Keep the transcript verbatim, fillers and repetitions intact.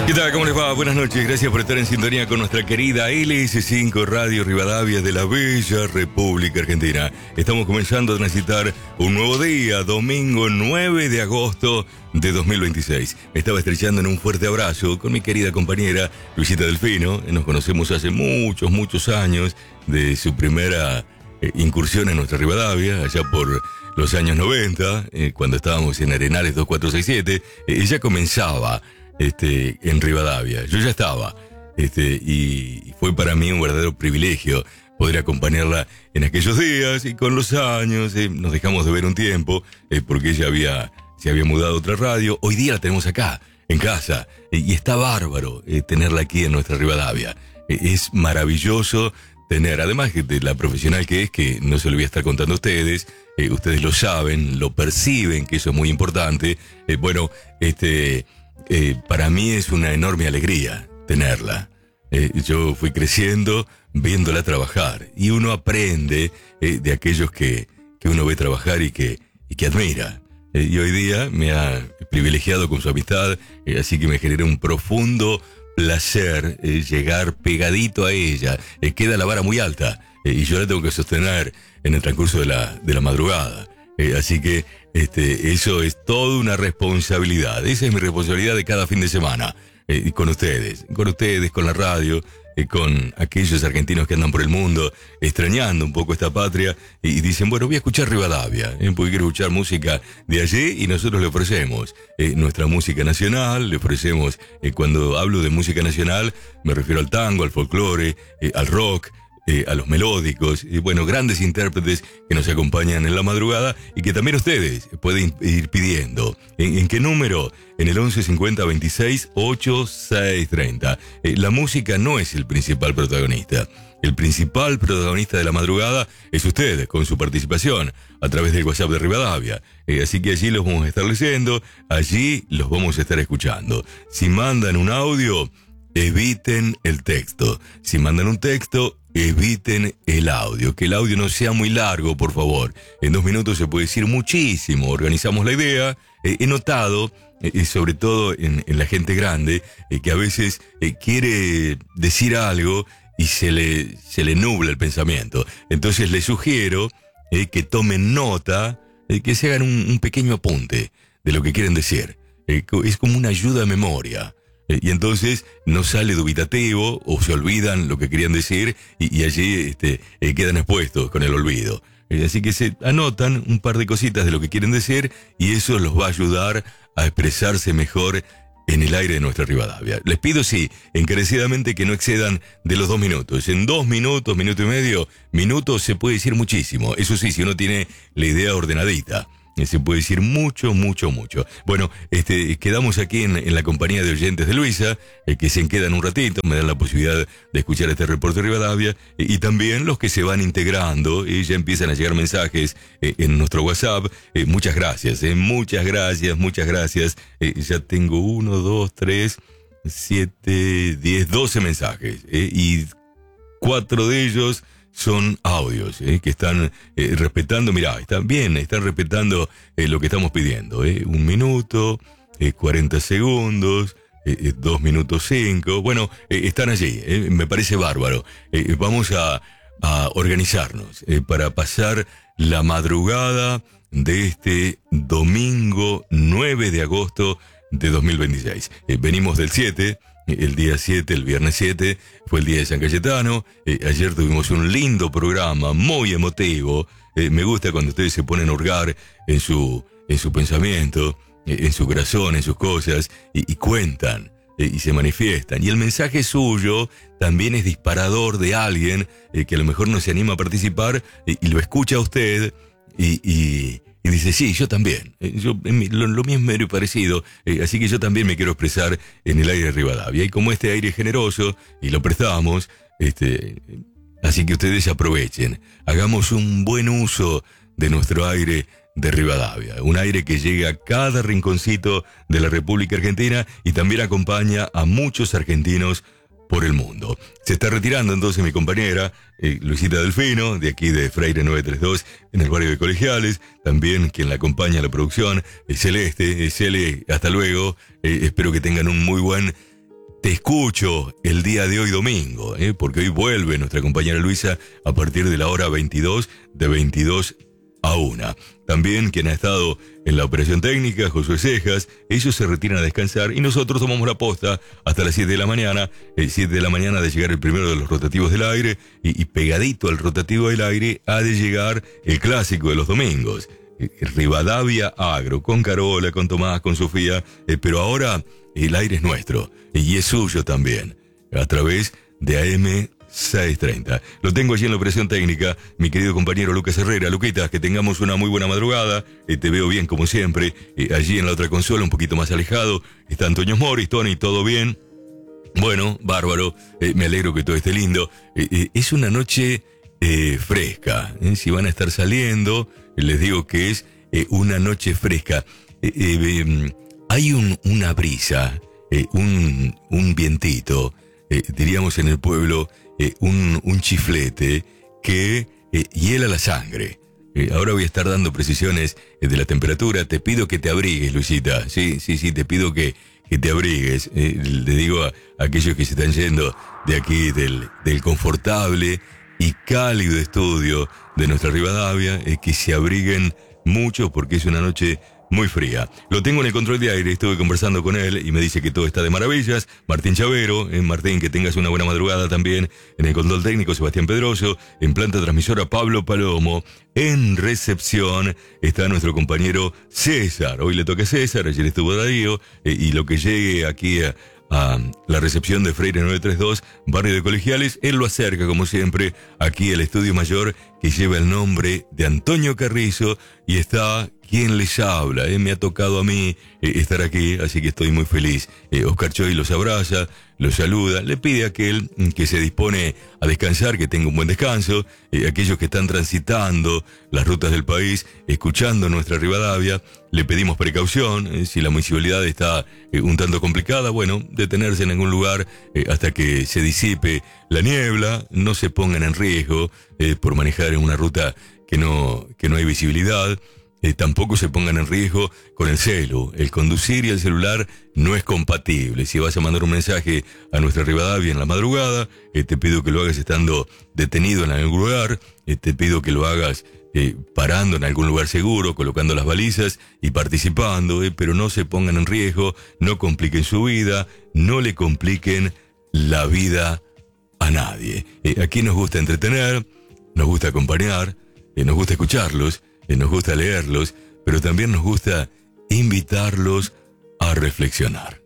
¿Qué tal? ¿Cómo les va? Buenas noches. Gracias por estar en sintonía con nuestra querida L S cinco Radio Rivadavia de la bella República Argentina. Estamos comenzando a transitar un nuevo día, domingo nueve de agosto de dos mil veintiséis. Me estaba estrechando en un fuerte abrazo con mi querida compañera Luisita Delfino. Nos conocemos hace muchos, muchos años de su primera eh, incursión en nuestra Rivadavia, allá por los años noventa, eh, cuando estábamos en Arenales dos cuatro seis siete. Eh, ella comenzaba Este, en Rivadavia. Yo ya estaba, este, y fue para mí un verdadero privilegio poder acompañarla en aquellos días, y con los años eh, nos dejamos de ver un tiempo, eh, porque ella había, se había mudado a otra radio. Hoy día la tenemos acá, en casa, eh, y está bárbaro eh, tenerla aquí en nuestra Rivadavia. Eh, es maravilloso tener, además de la profesional que es, que no se lo voy a estar contando a ustedes, eh, ustedes lo saben, lo perciben, que eso es muy importante. Eh, bueno, este... Eh, para mí es una enorme alegría tenerla. Eh, yo fui creciendo viéndola trabajar, y uno aprende eh, de aquellos que, que uno ve trabajar y que, y que admira. Eh, y hoy día me ha privilegiado con su amistad, eh, así que me genera un profundo placer eh, llegar pegadito a ella. Eh, queda la vara muy alta, eh, y yo la tengo que sostener en el transcurso de la, de la madrugada. Eh, así que este, eso es toda una responsabilidad. Esa es mi responsabilidad de cada fin de semana. Eh, con ustedes, con ustedes, con la radio, eh, con aquellos argentinos que andan por el mundo, extrañando un poco esta patria, y, y dicen, bueno, voy a escuchar Rivadavia, eh, porque quiero escuchar música de allí, y nosotros le ofrecemos eh, nuestra música nacional, le ofrecemos, eh, cuando hablo de música nacional, me refiero al tango, al folclore, eh, al rock, Eh, a los melódicos, y bueno, grandes intérpretes que nos acompañan en la madrugada, y que también ustedes pueden ir pidiendo. ¿En, en qué número? En el once cincuenta veintiséis ochenta y seis treinta. Eh, la música no es el principal protagonista. El principal protagonista de la madrugada es usted, con su participación a través del WhatsApp de Rivadavia. Eh, así que allí los vamos a estar leyendo, allí los vamos a estar escuchando. Si mandan un audio, eviten el texto. Si mandan un texto, eviten el audio, que el audio no sea muy largo, por favor. En dos minutos se puede decir muchísimo. Organizamos la idea. Eh, he notado, eh, sobre todo en, en la gente grande, eh, que a veces eh, quiere decir algo y se le, se le nubla el pensamiento. Entonces les sugiero eh, que tomen nota, eh, que se hagan un, un pequeño apunte de lo que quieren decir. Eh, es como una ayuda a memoria. Y entonces no sale dubitativo, o se olvidan lo que querían decir, y, y allí este, eh, quedan expuestos con el olvido. Eh, así que se anotan un par de cositas de lo que quieren decir, y eso los va a ayudar a expresarse mejor en el aire de nuestra Rivadavia. Les pido, sí, encarecidamente, que no excedan de los dos minutos. En dos minutos, minuto y medio, minutos se puede decir muchísimo. Eso sí, si uno tiene la idea ordenadita. Se puede decir mucho, mucho, mucho. Bueno, este, quedamos aquí en, en la compañía de oyentes de Luisa, eh, que se quedan un ratito, me dan la posibilidad de escuchar este reporte de Rivadavia, y, y también los que se van integrando, y ya empiezan a llegar mensajes eh, en nuestro WhatsApp. Eh, muchas gracias, eh, muchas gracias, muchas gracias. Eh, ya tengo uno, dos, tres, siete, diez, doce mensajes, eh, y cuatro de ellos son audios eh, que están eh, respetando, mirá, están bien, están respetando eh, lo que estamos pidiendo. Eh, un minuto, eh, cuarenta segundos, eh, eh, dos minutos cinco. Bueno, eh, están allí, eh, me parece bárbaro. Eh, vamos a, a organizarnos eh, para pasar la madrugada de este domingo nueve de agosto de dos mil veintiséis. Eh, venimos del siete. El día siete, el viernes siete, fue el día de San Cayetano. Eh, ayer tuvimos un lindo programa, muy emotivo. Eh, me gusta cuando ustedes se ponen a hurgar en su, en su pensamiento, eh, en su corazón, en sus cosas, y, y cuentan, eh, y se manifiestan. Y el mensaje suyo también es disparador de alguien eh, que a lo mejor no se anima a participar, eh, y lo escucha a usted, y... y Y dice, sí, yo también. Yo, lo, lo mismo y parecido. Eh, así que yo también me quiero expresar en el aire de Rivadavia. Y como este aire es generoso y lo prestamos, este, así que ustedes aprovechen. Hagamos un buen uso de nuestro aire de Rivadavia. Un aire que llega a cada rinconcito de la República Argentina, y también acompaña a muchos argentinos por el mundo. Se está retirando entonces mi compañera eh, Luisita Delfino, de aquí de Freire novecientos treinta y dos, en el barrio de Colegiales. También quien la acompaña a la producción, eh, Celeste. eh, Cele, hasta luego. Eh, espero que tengan un muy buen te escucho el día de hoy domingo, ¿eh? Porque hoy vuelve nuestra compañera Luisa a partir de la hora veintidós, de veintidós a una. También quien ha estado en la operación técnica, Josué Cejas, ellos se retiran a descansar y nosotros tomamos la posta hasta las siete de la mañana, el siete de la mañana ha de llegar el primero de los rotativos del aire y, y pegadito al rotativo del aire ha de llegar el clásico de los domingos, Rivadavia Agro, con Carola, con Tomás, con Sofía, eh, pero ahora el aire es nuestro y es suyo también, a través de A M seiscientos treinta. Lo tengo allí en la operación técnica, mi querido compañero Lucas Herrera. Luquitas, que tengamos una muy buena madrugada, eh, te veo bien como siempre, eh, allí en la otra consola, un poquito más alejado, está Antonio Morris, Tony, ¿todo bien? Bueno, bárbaro, eh, me alegro que todo esté lindo. Eh, eh, es una noche eh, fresca, eh, si van a estar saliendo, eh, les digo que es eh, una noche fresca. Eh, eh, eh, hay un, una brisa, eh, un, un vientito, eh, diríamos en el pueblo, Eh, un, un chiflete que eh, hiela la sangre. Eh, ahora voy a estar dando precisiones eh, de la temperatura. Te pido que te abrigues, Luisita. Sí, sí, sí, te pido que, que te abrigues. Eh, le digo a, a aquellos que se están yendo de aquí, del, del confortable y cálido estudio de nuestra Rivadavia, eh, que se abriguen mucho porque es una noche muy fría. Lo tengo en el control de aire, estuve conversando con él y me dice que todo está de maravillas. Martín Chavero, eh, Martín, que tengas una buena madrugada también. En el control técnico, Sebastián Pedroso. En planta transmisora, Pablo Palomo. En recepción está nuestro compañero César. Hoy le toca a César, ayer estuvo Darío, eh, y lo que llegue aquí a, a la recepción de Freire nueve treinta y dos, barrio de Colegiales, él lo acerca, como siempre, aquí al estudio mayor que lleva el nombre de Antonio Carrizo y está quien les habla. Eh, me ha tocado a mí eh, estar aquí, así que estoy muy feliz. Eh, Oscar Choy los abraza, los saluda, le pide a aquel que se dispone a descansar, que tenga un buen descanso, eh, aquellos que están transitando las rutas del país, escuchando nuestra Rivadavia, le pedimos precaución, eh, si la municipalidad está eh, un tanto complicada, bueno, detenerse en algún lugar eh, hasta que se disipe la niebla, no se pongan en riesgo eh, por manejar en una ruta que no, que no hay visibilidad. Eh, tampoco se pongan en riesgo con el celu. El conducir y el celular no es compatible. Si vas a mandar un mensaje a nuestra Rivadavia en la madrugada, eh, te pido que lo hagas estando detenido en algún lugar, eh, te pido que lo hagas eh, parando en algún lugar seguro, colocando las balizas y participando, eh, pero no se pongan en riesgo, no compliquen su vida, no le compliquen la vida a nadie. Eh, aquí nos gusta entretener, nos gusta acompañar, eh, nos gusta escucharlos, Eh, nos gusta leerlos, pero también nos gusta invitarlos a reflexionar.